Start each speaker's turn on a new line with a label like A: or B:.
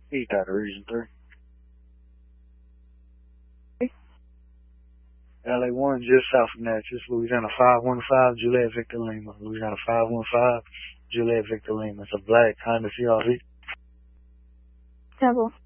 A: East out of Region 3. LA1 just south of Natchez, Louisiana 515 Juliet Victor Lima. Louisiana 515 Juliet Victor Lima. It's a black Honda CRV.
B: Temple.